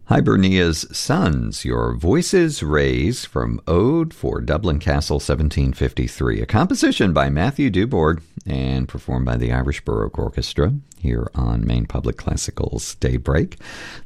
Hibernia's Sons, Your Voices Raise, from Ode for Dublin Castle 1753, a composition by Matthew Dubourg and performed by the Irish Baroque Orchestra here on Maine Public Classical's Daybreak.